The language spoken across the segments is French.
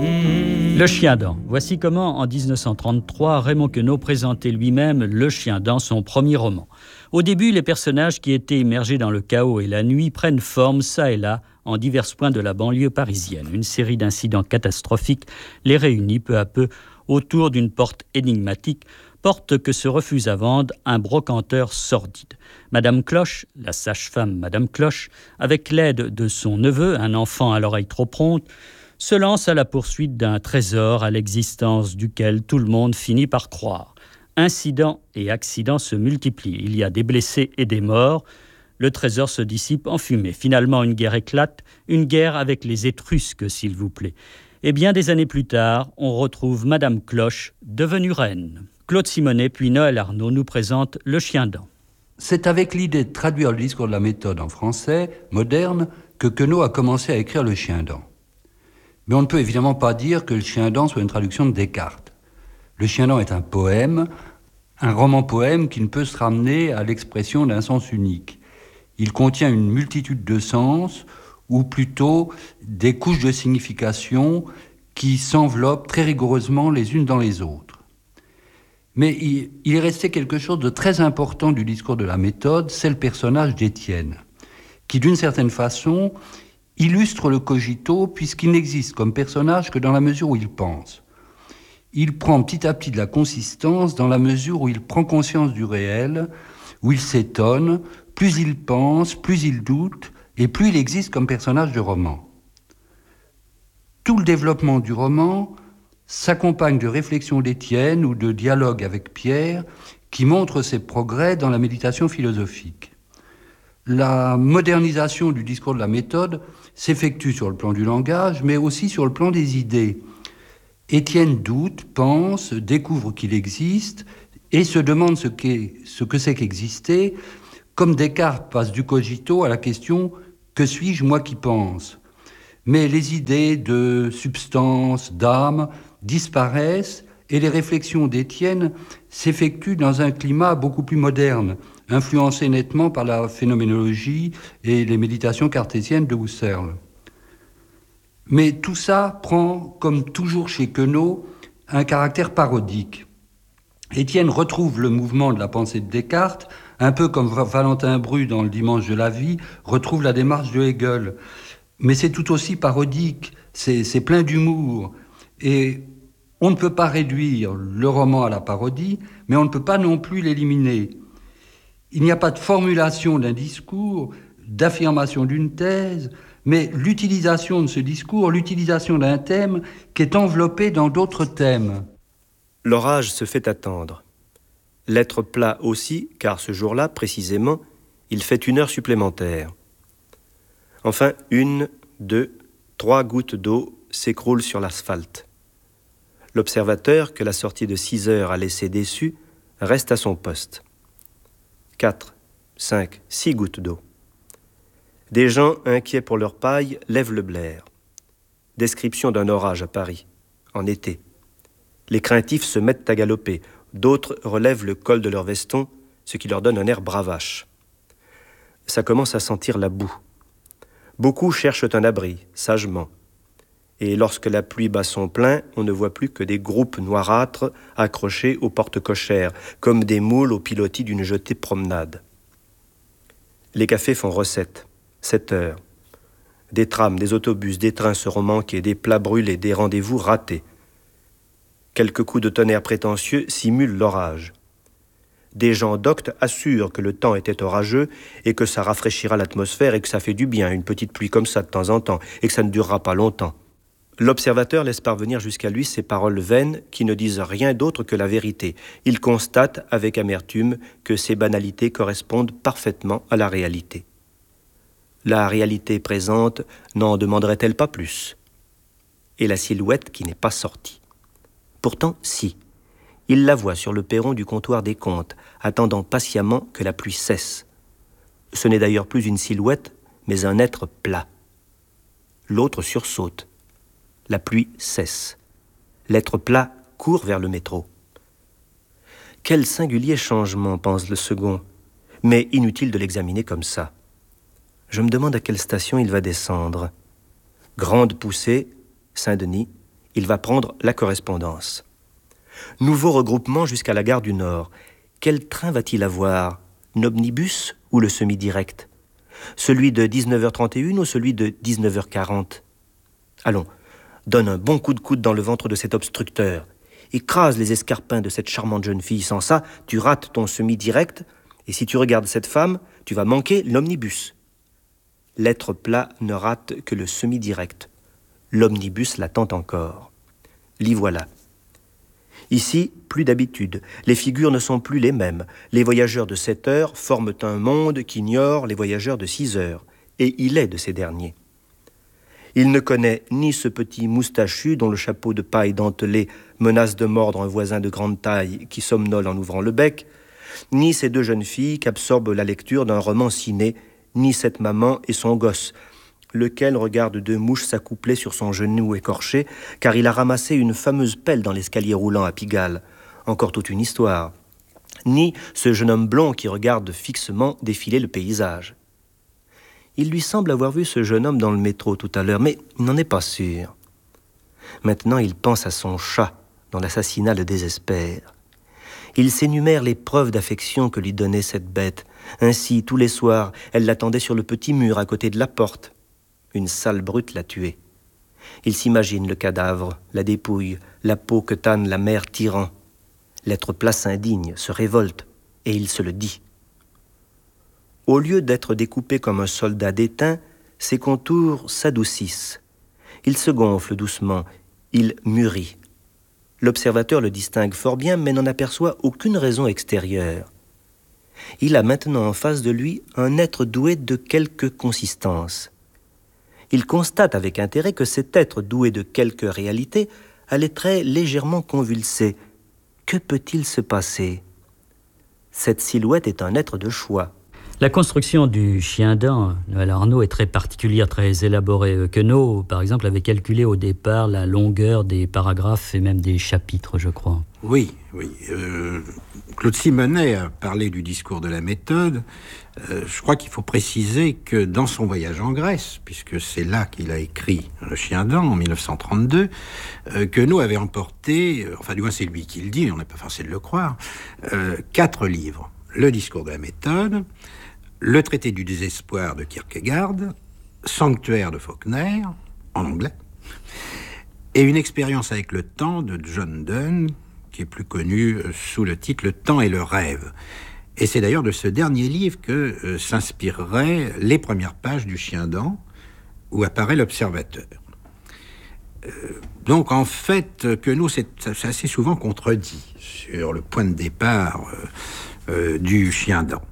Le chien-dent. Voici comment, en 1933, Raymond Queneau présentait lui-même Le chien-dent, son premier roman. Au début, les personnages qui étaient immergés dans le chaos et la nuit prennent forme, ça et là, en divers points de la banlieue parisienne. Une série d'incidents catastrophiques les réunit peu à peu autour d'une porte énigmatique, porte que se refuse à vendre un brocanteur sordide. Madame Cloche, la sage-femme Madame Cloche, avec l'aide de son neveu, un enfant à l'oreille trop prompte, se lance à la poursuite d'un trésor à l'existence duquel tout le monde finit par croire. Incidents et accidents se multiplient. Il y a des blessés et des morts. Le trésor se dissipe en fumée. Finalement, une guerre éclate, une guerre avec les Étrusques, s'il vous plaît. Et bien des années plus tard, on retrouve Madame Cloche, devenue reine. Claude Simonet puis Noël Arnaud nous présentent Le chien-dent. C'est avec l'idée de traduire le discours de la méthode en français moderne que Queneau a commencé à écrire Le chien-dent. Mais on ne peut évidemment pas dire que Le chien-dent soit une traduction de Descartes. Le chien-dent est un poème, un roman-poème qui ne peut se ramener à l'expression d'un sens unique. Il contient une multitude de sens, ou plutôt des couches de signification qui s'enveloppent très rigoureusement les unes dans les autres. Mais il est resté quelque chose de très important du discours de la méthode, c'est le personnage d'Étienne, qui d'une certaine façon illustre le cogito puisqu'il n'existe comme personnage que dans la mesure où il pense. Il prend petit à petit de la consistance dans la mesure où il prend conscience du réel, où il s'étonne, plus il pense, plus il doute, et plus il existe comme personnage de roman. Tout le développement du roman s'accompagne de réflexions d'Étienne ou de dialogues avec Pierre qui montrent ses progrès dans la méditation philosophique. La modernisation du discours de la méthode s'effectue sur le plan du langage, mais aussi sur le plan des idées. Étienne doute, pense, découvre qu'il existe et se demande ce que c'est qu'exister, comme Descartes passe du cogito à la question « Que suis-je, moi qui pense ?» Mais les idées de substance, d'âme disparaissent et les réflexions d'Étienne s'effectuent dans un climat beaucoup plus moderne, influencé nettement par la phénoménologie et les méditations cartésiennes de Husserl. Mais tout ça prend, comme toujours chez Queneau, un caractère parodique. Étienne retrouve le mouvement de la pensée de Descartes, un peu comme Valentin Bru dans Le Dimanche de la vie retrouve la démarche de Hegel. Mais c'est tout aussi parodique, c'est plein d'humour. Et on ne peut pas réduire le roman à la parodie, mais on ne peut pas non plus l'éliminer. Il n'y a pas de formulation d'un discours, d'affirmation d'une thèse, mais l'utilisation de ce discours, l'utilisation d'un thème qui est enveloppé dans d'autres thèmes. L'orage se fait attendre. L'être plat aussi, car ce jour-là, précisément, il fait 1 heure supplémentaire. Enfin, 1, 2, 3 gouttes d'eau s'écroulent sur l'asphalte. L'observateur, que la sortie de 6 heures a laissé déçu, reste à son poste. 4, 5, 6 gouttes d'eau. Des gens inquiets pour leur paille lèvent le blaire. Description d'un orage à Paris, en été. Les craintifs se mettent à galoper. D'autres relèvent le col de leur veston, ce qui leur donne un air bravache. Ça commence à sentir la boue. Beaucoup cherchent un abri, sagement. Et lorsque la pluie bat son plein, on ne voit plus que des groupes noirâtres accrochés aux portes cochères, comme des moules au pilotis d'une jetée promenade. Les cafés font recette. 7 heures. Des trams, des autobus, des trains seront manqués, des plats brûlés, des rendez-vous ratés. Quelques coups de tonnerre prétentieux simulent l'orage. Des gens doctes assurent que le temps était orageux et que ça rafraîchira l'atmosphère et que ça fait du bien, une petite pluie comme ça de temps en temps, et que ça ne durera pas longtemps. L'observateur laisse parvenir jusqu'à lui ces paroles vaines qui ne disent rien d'autre que la vérité. Il constate avec amertume que ces banalités correspondent parfaitement à la réalité. La réalité présente n'en demanderait-elle pas plus? Et la silhouette qui n'est pas sortie. Pourtant, si. Il la voit sur le perron du comptoir des comptes, attendant patiemment que la pluie cesse. Ce n'est d'ailleurs plus une silhouette, mais un être plat. L'autre sursaute. La pluie cesse. L'être plat court vers le métro. Quel singulier changement, pense le second, mais inutile de l'examiner comme ça. Je me demande à quelle station il va descendre. Grande poussée, Saint-Denis, Il va prendre la correspondance. Nouveau regroupement jusqu'à la gare du Nord. Quel train va-t-il avoir? L'omnibus ou le semi-direct? Celui de 19h31 ou celui de 19h40? Allons, donne un bon coup de coude dans le ventre de cet obstructeur. Écrase les escarpins de cette charmante jeune fille. Sans ça, tu rates ton semi-direct. Et si tu regardes cette femme, tu vas manquer l'omnibus. L'être plat ne rate que le semi-direct. L'omnibus l'attend encore. L'y voilà. Ici, plus d'habitude. Les figures ne sont plus les mêmes. Les voyageurs de 7 heures forment un monde qu'ignorent les voyageurs de 6 heures. Et il est de ces derniers. Il ne connaît ni ce petit moustachu dont le chapeau de paille dentelé menace de mordre un voisin de grande taille qui somnole en ouvrant le bec, ni ces 2 jeunes filles qu'absorbe la lecture d'un roman ciné, ni cette maman et son gosse, lequel regarde 2 mouches s'accoupler sur son genou écorché, car il a ramassé une fameuse pelle dans l'escalier roulant à Pigalle. Encore toute une histoire. Ni ce jeune homme blond qui regarde fixement défiler le paysage. Il lui semble avoir vu ce jeune homme dans le métro tout à l'heure, mais il n'en est pas sûr. Maintenant, il pense à son chat, dont l'assassinat le désespère. Il s'énumère les preuves d'affection que lui donnait cette bête. Ainsi, tous les soirs, elle l'attendait sur le petit mur à côté de la porte. Une sale brute l'a tué. Il s'imagine le cadavre, la dépouille, la peau que tanne la mère tyran. L'être plat s'indigne, se révolte, et il se le dit. Au lieu d'être découpé comme un soldat déteint, ses contours s'adoucissent. Il se gonfle doucement, il mûrit. L'observateur le distingue fort bien, mais n'en aperçoit aucune raison extérieure. Il a maintenant en face de lui un être doué de quelque consistance. Il constate avec intérêt que cet être doué de quelque réalité a les traits légèrement convulsés. Que peut-il se passer? Cette silhouette est un être de choix. La construction du chien-dent, Noël Arnaud, est très particulière, très élaborée. Queneau, par exemple, avait calculé au départ la longueur des paragraphes et même des chapitres, je crois. Oui. Claude Simonet a parlé du discours de la méthode. Je crois qu'il faut préciser que dans son voyage en Grèce, puisque c'est là qu'il a écrit Le Chien-dent en 1932, Queneau avait emporté, enfin du moins c'est lui qui le dit, on n'est pas forcé de le croire, 4 livres. Le discours de la méthode, Le traité du désespoir de Kierkegaard, Sanctuaire de Faulkner, en anglais, et Une expérience avec le temps de John Donne, qui est plus connu sous le titre Le temps et le rêve. Et c'est d'ailleurs de ce dernier livre que s'inspireraient les premières pages du Chien-dent, où apparaît l'observateur. Donc en fait, Queneau s'est assez souvent contredit sur le point de départ du Chien-dent.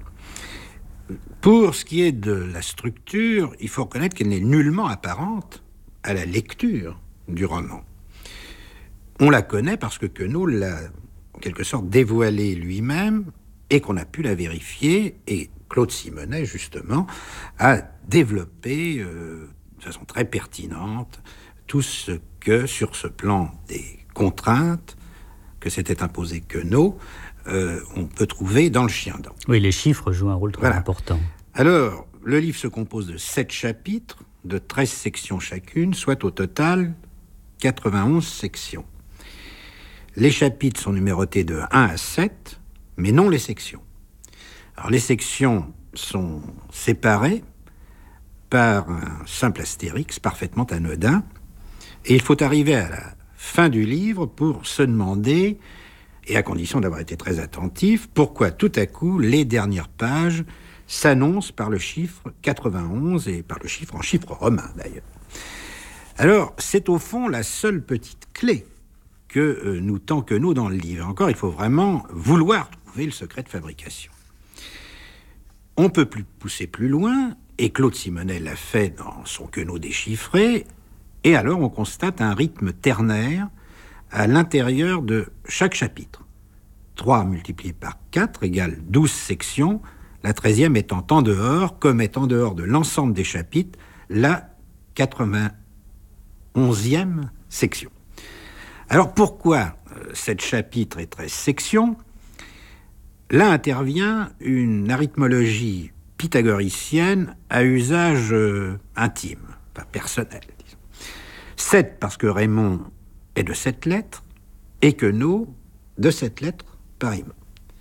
Pour ce qui est de la structure, il faut reconnaître qu'elle n'est nullement apparente à la lecture du roman. On la connaît parce que Queneau l'a en quelque sorte dévoilée lui-même et qu'on a pu la vérifier, et Claude Simonet, justement, a développé de façon très pertinente tout ce que, sur ce plan des contraintes que s'était imposé Queneau, on peut trouver dans Le Chien-dent. Oui, les chiffres jouent un rôle très important. Alors, le livre se compose de 7 chapitres, de 13 sections chacune, soit au total 91 sections. Les chapitres sont numérotés de 1 à 7, mais non les sections. Alors, les sections sont séparées par un simple astérix parfaitement anodin, et il faut arriver à la fin du livre pour se demander, et à condition d'avoir été très attentif, pourquoi tout à coup les dernières pages s'annoncent par le chiffre 91 et par le chiffre en chiffre romain d'ailleurs. Alors, c'est au fond la seule petite clé que nous tend Queneau dans le livre. Encore, il faut vraiment vouloir trouver le secret de fabrication. On peut pousser plus loin, et Claude Simonet l'a fait dans son Queneau déchiffré, et alors on constate un rythme ternaire à l'intérieur de chaque chapitre. 3 multiplié par 4 égale 12 sections, la 13e étant en dehors, comme est en dehors de l'ensemble des chapitres, la 91e section. Alors pourquoi 7 chapitres et 13 sections? Là intervient une arithmologie pythagoricienne à usage intime, pas personnel. Disons. 7 parce que Raymond est de 7 lettres et Queneau de 7 lettres pareillement.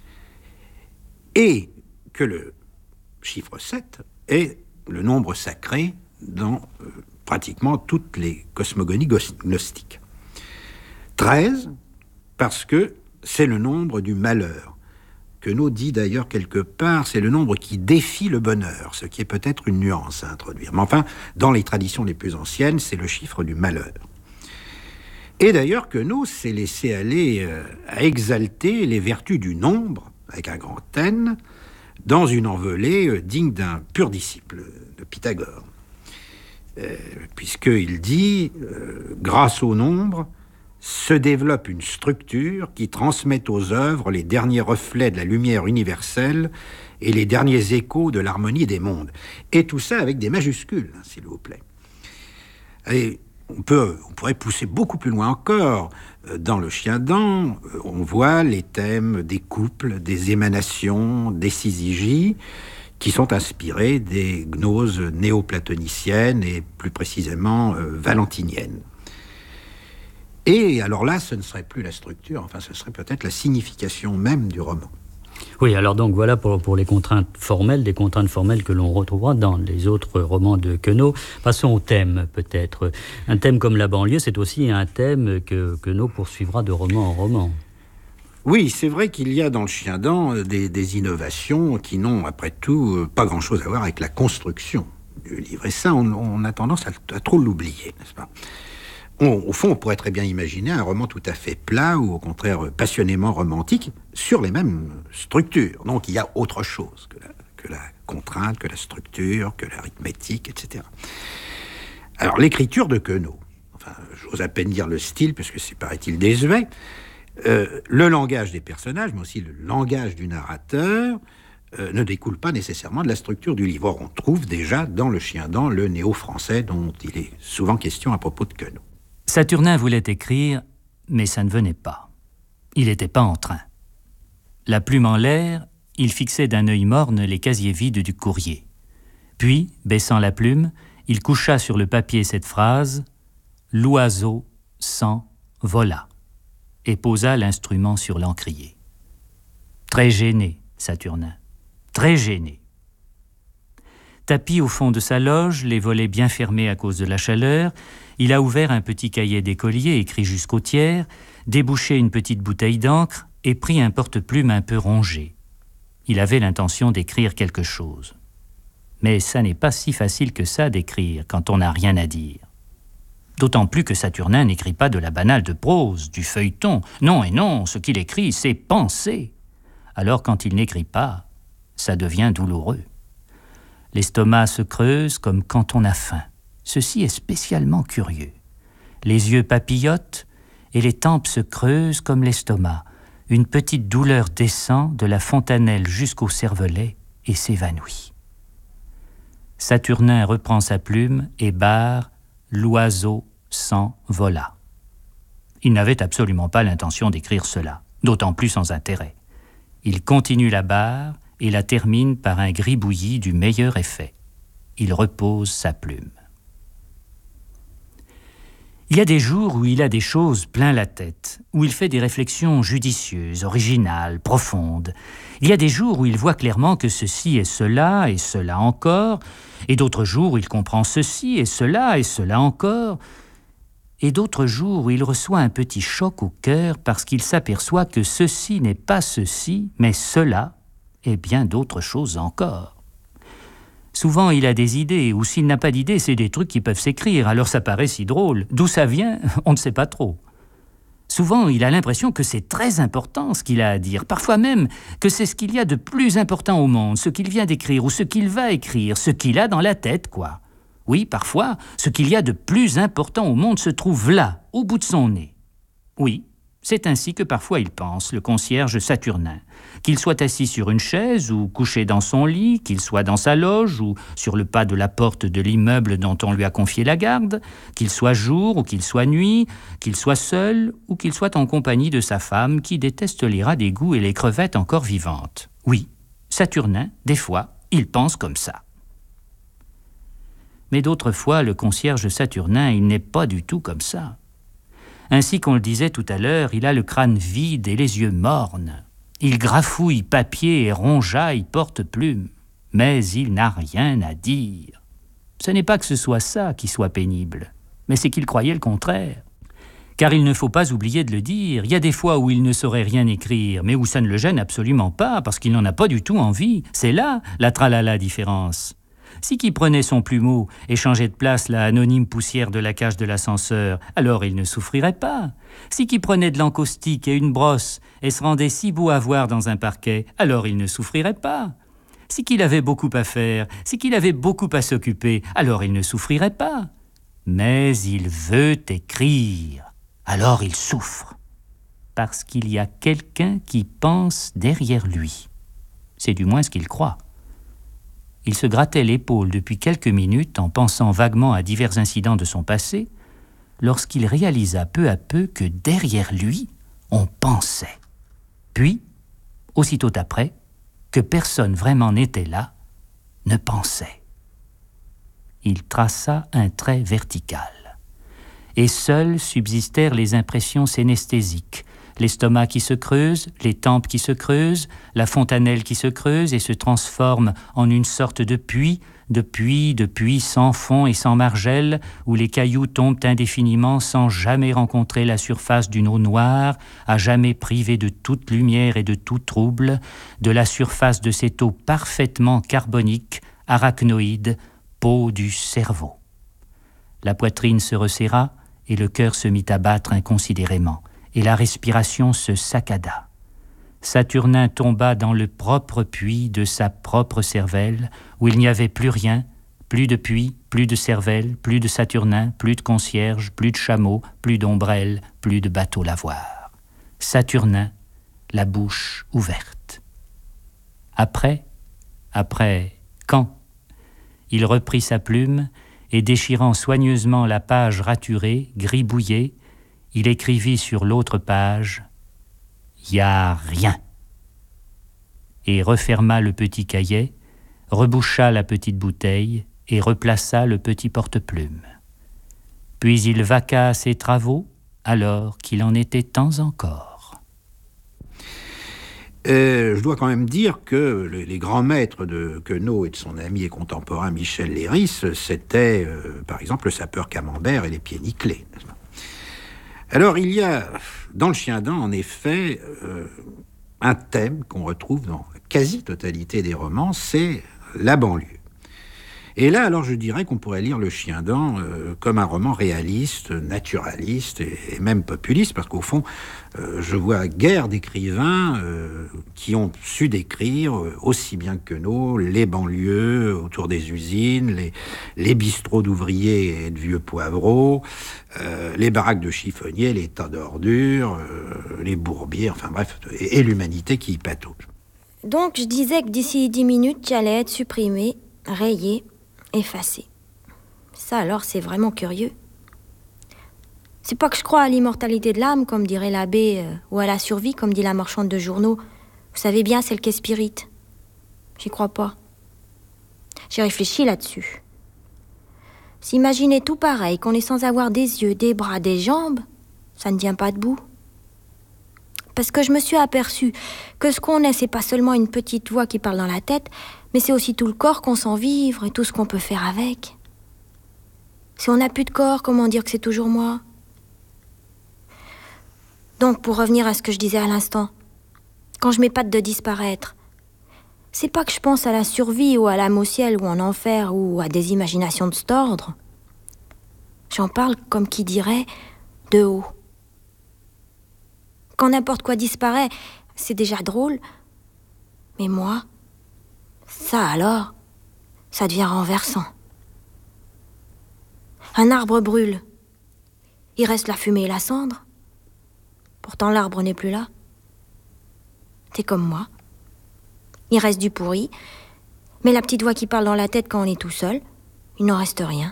Et que le chiffre 7 est le nombre sacré dans pratiquement toutes les cosmogonies gnostiques. 13, parce que c'est le nombre du malheur. Queneau dit d'ailleurs quelque part, c'est le nombre qui défie le bonheur, ce qui est peut-être une nuance à introduire. Mais enfin, dans les traditions les plus anciennes, c'est le chiffre du malheur. Et d'ailleurs, Queneau s'est laissé aller à exalter les vertus du nombre, avec un grand N, dans une envolée digne d'un pur disciple de Pythagore. Puisqu'il dit, grâce au nombre, se développe une structure qui transmet aux œuvres les derniers reflets de la lumière universelle et les derniers échos de l'harmonie des mondes. Et tout ça avec des majuscules, s'il vous plaît. Et on pourrait pousser beaucoup plus loin encore. Dans le Chien-Dent, on voit les thèmes des couples, des émanations, des syzygies, qui sont inspirés des gnoses néoplatoniciennes et plus précisément valentiniennes. Et alors là, ce ne serait plus la structure, enfin ce serait peut-être la signification même du roman. Oui, alors donc voilà pour les contraintes formelles, des contraintes formelles que l'on retrouvera dans les autres romans de Queneau. Passons au thème peut-être. Un thème comme la banlieue, c'est aussi un thème que Queneau poursuivra de roman en roman. Oui, c'est vrai qu'il y a dans le Chien-Dent des innovations qui n'ont, après tout, pas grand-chose à voir avec la construction du livre. Et ça, on a tendance à trop l'oublier, n'est-ce pas ? Au fond, on pourrait très bien imaginer un roman tout à fait plat ou au contraire passionnément romantique sur les mêmes structures. Donc il y a autre chose que la contrainte, que la structure, que l'arithmétique, etc. Alors l'écriture de Queneau, enfin j'ose à peine dire le style parce que c'est paraît-il désuet, le langage des personnages, mais aussi le langage du narrateur, ne découle pas nécessairement de la structure du livre. Or, on trouve déjà dans le Chien-Dent le néo-français dont il est souvent question à propos de Queneau. Saturnin voulait écrire, mais ça ne venait pas. Il n'était pas en train. La plume en l'air, il fixait d'un œil morne les casiers vides du courrier. Puis, baissant la plume, il coucha sur le papier cette phrase « L'oiseau s'envola » et posa l'instrument sur l'encrier. Très gêné, Saturnin, très gêné. Tapi au fond de sa loge, les volets bien fermés à cause de la chaleur, il a ouvert un petit cahier d'écolier écrit jusqu'au tiers, débouché une petite bouteille d'encre et pris un porte-plume un peu rongé. Il avait l'intention d'écrire quelque chose. Mais ça n'est pas si facile que ça d'écrire quand on n'a rien à dire. D'autant plus que Saturnin n'écrit pas de la banale de prose, du feuilleton. Non et non, ce qu'il écrit, c'est penser. Alors quand il n'écrit pas, ça devient douloureux. L'estomac se creuse comme quand on a faim. Ceci est spécialement curieux. Les yeux papillotent et les tempes se creusent comme l'estomac. Une petite douleur descend de la fontanelle jusqu'au cervelet et s'évanouit. Saturnin reprend sa plume et barre « L'oiseau s'envola ». Il n'avait absolument pas l'intention d'écrire cela, d'autant plus sans intérêt. Il continue la barre et la termine par un gribouillis du meilleur effet. Il repose sa plume. Il y a des jours où il a des choses plein la tête, où il fait des réflexions judicieuses, originales, profondes. Il y a des jours où il voit clairement que ceci et cela encore, et d'autres jours où il comprend ceci et cela encore, et d'autres jours où il reçoit un petit choc au cœur parce qu'il s'aperçoit que ceci n'est pas ceci, mais cela, et bien d'autres choses encore. Souvent, il a des idées, ou s'il n'a pas d'idées, c'est des trucs qui peuvent s'écrire, alors ça paraît si drôle. D'où ça vient, on ne sait pas trop. Souvent, il a l'impression que c'est très important ce qu'il a à dire, parfois même que c'est ce qu'il y a de plus important au monde, ce qu'il vient d'écrire, ou ce qu'il va écrire, ce qu'il a dans la tête, quoi. Oui, parfois, ce qu'il y a de plus important au monde se trouve là, au bout de son nez. Oui, c'est ainsi que parfois il pense, le concierge Saturnin. Qu'il soit assis sur une chaise ou couché dans son lit, qu'il soit dans sa loge ou sur le pas de la porte de l'immeuble dont on lui a confié la garde, qu'il soit jour ou qu'il soit nuit, qu'il soit seul ou qu'il soit en compagnie de sa femme qui déteste les rats d'égout et les crevettes encore vivantes. Oui, Saturnin, des fois, il pense comme ça. Mais d'autres fois, le concierge Saturnin, il n'est pas du tout comme ça. Ainsi qu'on le disait tout à l'heure, il a le crâne vide et les yeux mornes. Il grafouille papier et rongeaille porte-plume, mais il n'a rien à dire. Ce n'est pas que ce soit ça qui soit pénible, mais c'est qu'il croyait le contraire. Car il ne faut pas oublier de le dire, il y a des fois où il ne saurait rien écrire, mais où ça ne le gêne absolument pas, parce qu'il n'en a pas du tout envie. C'est là la tralala différence. Si qui prenait son plumeau et changeait de place la anonyme poussière de la cage de l'ascenseur, alors il ne souffrirait pas. Si qui prenait de l'encaustique et une brosse et se rendait si beau à voir dans un parquet, alors il ne souffrirait pas. Si qu'il avait beaucoup à faire, si qu'il avait beaucoup à s'occuper, alors il ne souffrirait pas. Mais il veut écrire. Alors il souffre, parce qu'il y a quelqu'un qui pense derrière lui. C'est du moins ce qu'il croit. Il se grattait l'épaule depuis quelques minutes en pensant vaguement à divers incidents de son passé, lorsqu'il réalisa peu à peu que derrière lui, on pensait. Puis, aussitôt après, que personne vraiment n'était là, ne pensait. Il traça un trait vertical. Et seules subsistèrent les impressions synesthésiques, l'estomac qui se creuse, les tempes qui se creusent, la fontanelle qui se creuse et se transforme en une sorte de puits sans fond et sans margelle, où les cailloux tombent indéfiniment sans jamais rencontrer la surface d'une eau noire, à jamais privée de toute lumière et de tout trouble, de la surface de cette eau parfaitement carbonique, arachnoïde, peau du cerveau. La poitrine se resserra, et le cœur se mit à battre inconsidérément, et la respiration se saccada. Saturnin tomba dans le propre puits de sa propre cervelle, où il n'y avait plus rien, plus de puits, plus de cervelle, plus de Saturnin, plus de concierge, plus de chameau, plus d'ombrelle, plus de bateau lavoir. Saturnin, la bouche ouverte. Après, quand? Il reprit sa plume, et déchirant soigneusement la page raturée, gribouillée, il écrivit sur l'autre page « Y a rien » et referma le petit cahier, reboucha la petite bouteille et replaça le petit porte-plume. Puis il vaqua à ses travaux, alors qu'il en était temps encore. Je dois quand même dire que les grands maîtres de Queneau et de son ami et contemporain Michel Léris, c'était par exemple le sapeur Camembert et les pieds nickelés. Alors il y a dans Le Chien dent en effet un thème qu'on retrouve dans la quasi-totalité des romans, c'est la banlieue. Et là, alors, je dirais qu'on pourrait lire Le Chien dent comme un roman réaliste, naturaliste et même populiste, parce qu'au fond, je vois guère d'écrivains qui ont su décrire aussi bien que Queneau les banlieues autour des usines, les bistrots d'ouvriers et de vieux poivreaux, les baraques de chiffonniers, les tas d'ordures, les bourbiers, enfin bref, et l'humanité qui y patauge. Donc, je disais que d'ici 10 minutes, j'allais être supprimé, rayé, effacé. Ça alors, c'est vraiment curieux. C'est pas que je crois à l'immortalité de l'âme, comme dirait l'abbé, ou à la survie, comme dit la marchande de journaux. Vous savez bien, celle qui est spirite. J'y crois pas. J'ai réfléchi là-dessus. S'imaginer tout pareil, qu'on est sans avoir des yeux, des bras, des jambes, ça ne tient pas debout. Parce que je me suis aperçue que ce qu'on est, c'est pas seulement une petite voix qui parle dans la tête, mais c'est aussi tout le corps qu'on sent vivre et tout ce qu'on peut faire avec. Si on n'a plus de corps, comment dire que c'est toujours moi ? Donc, pour revenir à ce que je disais à l'instant, quand je m'épate de disparaître, c'est pas que je pense à la survie ou à l'âme au ciel ou en enfer ou à des imaginations de cet ordre. J'en parle comme qui dirait de haut. Quand n'importe quoi disparaît, c'est déjà drôle. Mais moi, ça alors, ça devient renversant. Un arbre brûle. Il reste la fumée et la cendre. Pourtant, l'arbre n'est plus là. T'es comme moi. Il reste du pourri. Mais la petite voix qui parle dans la tête quand on est tout seul, il n'en reste rien.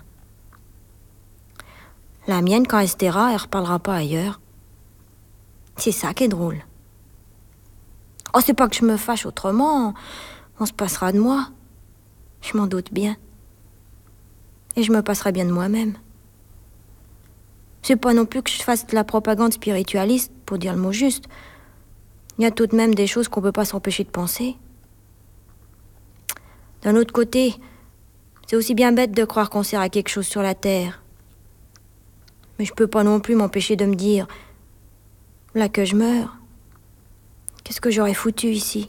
La mienne, quand elle se taira, elle reparlera pas ailleurs. C'est ça qui est drôle. Oh, c'est pas que je me fâche autrement. On se passera de moi. Je m'en doute bien. Et je me passerai bien de moi-même. C'est pas non plus que je fasse de la propagande spiritualiste, pour dire le mot juste. Il y a tout de même des choses qu'on peut pas s'empêcher de penser. D'un autre côté, c'est aussi bien bête de croire qu'on sert à quelque chose sur la Terre. Mais je peux pas non plus m'empêcher de me dire, là que je meurs, qu'est-ce que j'aurais foutu ici?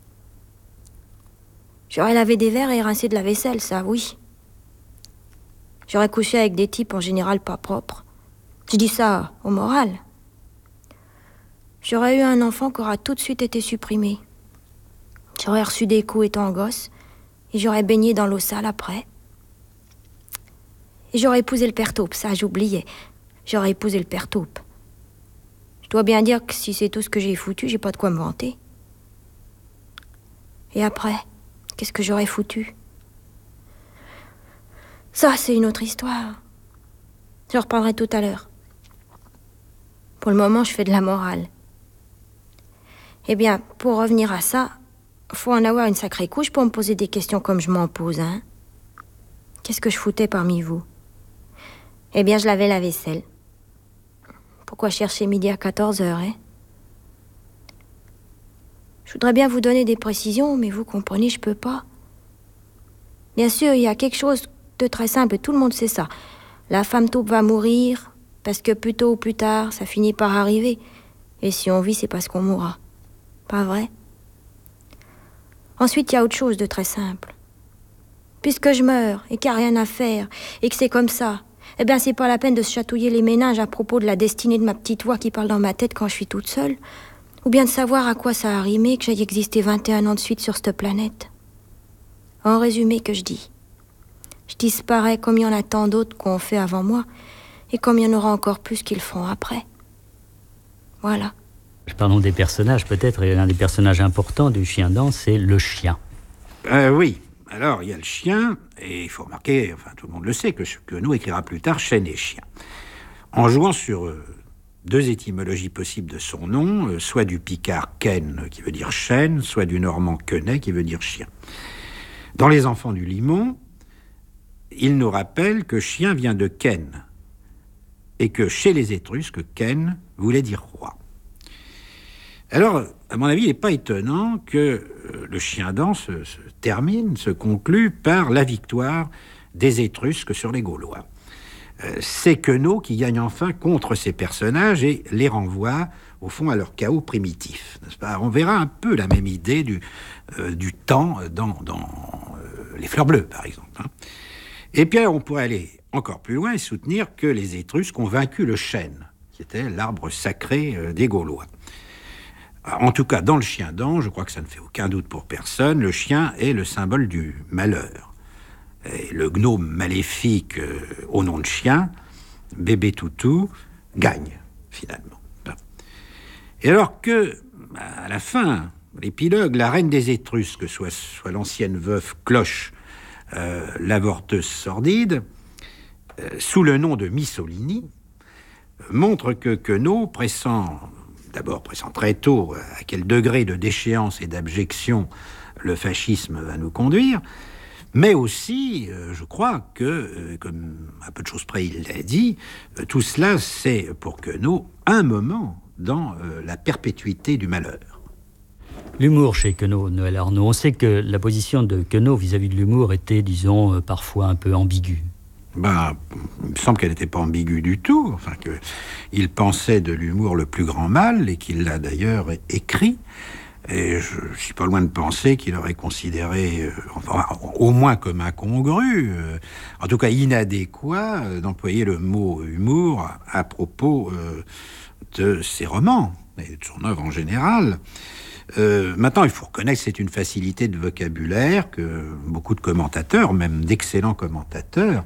J'aurais lavé des verres et rincé de la vaisselle, ça, oui. J'aurais couché avec des types en général pas propres. Je dis ça au moral. J'aurais eu un enfant qui aura tout de suite été supprimé. J'aurais reçu des coups étant gosse, et j'aurais baigné dans l'eau sale après. Et j'aurais épousé le père Taupe, ça j'oubliais. J'aurais épousé le père Taupe. Je dois bien dire que si c'est tout ce que j'ai foutu, j'ai pas de quoi me vanter. Et après, qu'est-ce que j'aurais foutu? Ça, c'est une autre histoire. Je reparlerai tout à l'heure. Pour le moment, je fais de la morale. Eh bien, pour revenir à ça, faut en avoir une sacrée couche pour me poser des questions comme je m'en pose, hein. Qu'est-ce que je foutais parmi vous? Eh bien, je lavais la vaisselle. Pourquoi chercher midi à 14h, hein? Je voudrais bien vous donner des précisions, mais vous comprenez, je peux pas. Bien sûr, il y a quelque chose de très simple, et tout le monde sait ça. La femme taupe va mourir, parce que plus tôt ou plus tard, ça finit par arriver. Et si on vit, c'est parce qu'on mourra. Pas vrai? Ensuite, il y a autre chose de très simple. Puisque je meurs, et qu'il n'y a rien à faire, et que c'est comme ça, eh bien, c'est pas la peine de se chatouiller les méninges à propos de la destinée de ma petite voix qui parle dans ma tête quand je suis toute seule, ou bien de savoir à quoi ça a rimé que j'aille exister 21 ans de suite sur cette planète. En résumé, que je dis. Je disparais comme il y en a tant d'autres qu'on fait avant moi, et comme il y en aura encore plus qui le feront après. Voilà. Parlons des personnages, peut-être, et l'un des personnages importants du Chien-Dent, c'est le chien. Oui. Alors, il y a le chien, et il faut remarquer, enfin, tout le monde le sait, que Queneau écrira plus tard chêne et chien. En jouant sur deux étymologies possibles de son nom, soit du picard ken, qui veut dire chêne, soit du normand quenet, qui veut dire chien. Dans Les Enfants du Limon, il nous rappelle que chien vient de ken, et que chez les Étrusques, ken voulait dire roi. Alors, à mon avis, il n'est pas étonnant que le Chien-Dent se conclue par la victoire des Étrusques sur les Gaulois. C'est Queneau qui gagne enfin contre ces personnages et les renvoie, au fond, à leur chaos primitif. N'est-ce pas? On verra un peu la même idée du temps dans Les Fleurs Bleues, par exemple. Hein. Et puis, on pourrait aller encore plus loin et soutenir que les Étrusques ont vaincu le chêne, qui était l'arbre sacré des Gaulois. En tout cas, dans le Chien-Dent, je crois que ça ne fait aucun doute pour personne, le chien est le symbole du malheur. Et le gnome maléfique au nom de chien, bébé toutou, gagne, finalement. Et alors que, à la fin, l'épilogue, la reine des Étrusques, soit l'ancienne veuve Cloche, l'avorteuse sordide, sous le nom de Missolini, montre que Queneau, pressant très tôt à quel degré de déchéance et d'abjection le fascisme va nous conduire, mais aussi, je crois que, comme à peu de choses près il l'a dit, tout cela c'est pour Queneau un moment dans la perpétuité du malheur. L'humour chez Queneau, Noël Arnaud, on sait que la position de Queneau vis-à-vis de l'humour était, disons, parfois un peu ambiguë. Il me semble qu'elle n'était pas ambiguë du tout, enfin qu'il pensait de l'humour le plus grand mal, et qu'il l'a d'ailleurs écrit, et je suis pas loin de penser qu'il aurait considéré, au moins comme incongru, en tout cas inadéquat, d'employer le mot humour à propos de ses romans, et de son œuvre en général. Maintenant, il faut reconnaître que c'est une facilité de vocabulaire que beaucoup de commentateurs, même d'excellents commentateurs,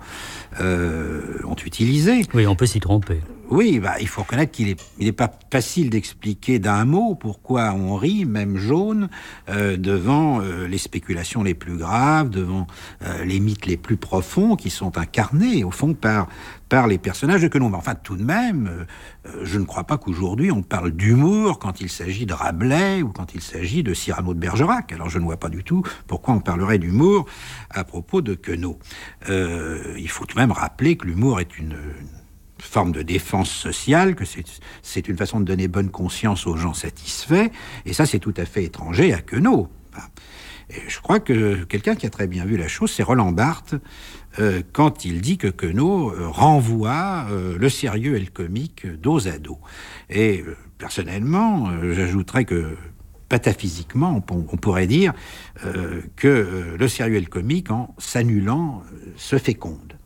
ont utilisé. Oui, on peut s'y tromper. Oui, il faut reconnaître qu'il n'est pas facile d'expliquer d'un mot pourquoi on rit, même jaune, devant les spéculations les plus graves, devant les mythes les plus profonds qui sont incarnés, au fond, par les personnages de Queneau. Mais enfin, tout de même, je ne crois pas qu'aujourd'hui on parle d'humour quand il s'agit de Rabelais ou quand il s'agit de Cyrano de Bergerac. Alors je ne vois pas du tout pourquoi on parlerait d'humour à propos de Queneau. Il faut tout de même rappeler que l'humour est une forme de défense sociale, que c'est une façon de donner bonne conscience aux gens satisfaits, et ça c'est tout à fait étranger à Queneau. Et je crois que quelqu'un qui a très bien vu la chose, c'est Roland Barthes, quand il dit que Queneau renvoie le sérieux et le comique dos à dos. Et personnellement, j'ajouterais que pataphysiquement, on pourrait dire que le sérieux et le comique, en s'annulant, se fécondent.